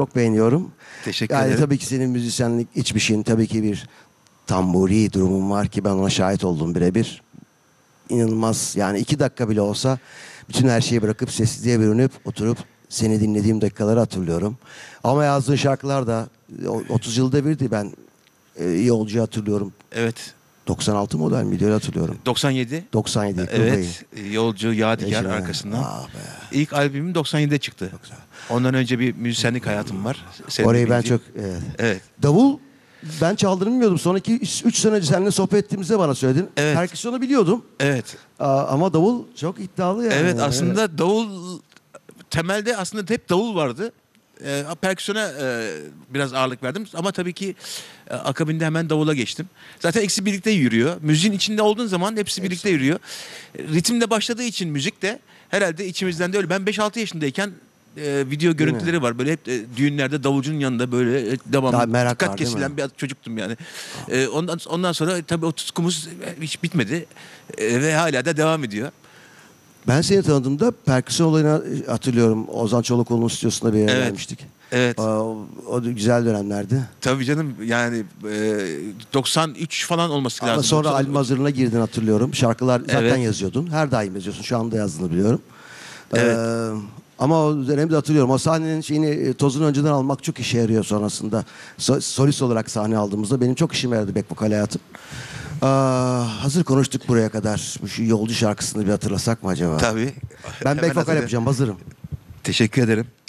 çok beğeniyorum. Teşekkür Yani ederim. tabii ki senin müzisyenlik iç bir şeyin, tabii ki bir tamburi durumun var ki ben ona şahit oldum birebir. İnanılmaz, yani 2 dakika bile olsa bütün her şeyi bırakıp sessizliğe bürünüp oturup seni dinlediğim dakikaları hatırlıyorum. Ama yazdığın şarkılar da 30 yılda birdi. Ben Yolcu'yu hatırlıyorum. Evet. 96 model miydi, öyle hatırlıyorum. 97. 97 Evet. Yolcu, Yadigar Eşine. arkasından. Ah be. İlk albümüm 97'de çıktı. güzel. Ondan önce bir müzisyenlik hayatım var. Senin de Orayı ben bildiğin. çok... Evet. Evet. Davul ben çaldığını bilmiyordum. Sonraki 3 sene önce seninle sohbet ettiğimizde bana söyledin. Evet. Perküsyonu biliyordum. Evet. Ama davul çok iddialı yani. Evet, aslında davul temelde aslında hep davul vardı. Perküsyona biraz ağırlık verdim ama tabii ki akabinde hemen davula geçtim. Zaten ikisi birlikte yürüyor. Müziğin içinde olduğun zaman hepsi birlikte yürüyor. Ritimle başladığı için müzik de herhalde içimizden de öyle. Ben 5-6 yaşındayken video görüntüleri var. Böyle hep düğünlerde davulcunun yanında böyle Daha devamlı merak dikkat var, değil kesilen mi? bir çocuktum yani. Ondan sonra tabii o tutkumuz hiç bitmedi. Ve hala da devam ediyor. Ben seni tanıdığımda perküsyon olayını hatırlıyorum. Ozan Çolakoğlu'nun stüdyosunda bir yere Evet. gelmiştik. Evet. O da güzel dönemlerdi. Tabii canım, yani 93 falan olması lazım. Ama sonra 90 albüm hazırlığına girdin, hatırlıyorum. Şarkılar zaten Evet. yazıyordun. Her daim yazıyorsun. Şu anda yazdığını biliyorum. Evet. Ama o dönemi de hatırlıyorum. O sahnenin şeyini, tozunu önceden almak çok işe yarıyor sonrasında. Solist olarak sahne aldığımızda benim çok işime yaradı back vokal hayatım. Hazır konuştuk buraya kadar. Şu Yolcu şarkısını bir hatırlasak mı acaba? Tabii. Ben Hemen back vokal hazırlayayım. yapacağım. Hazırım. Teşekkür ederim.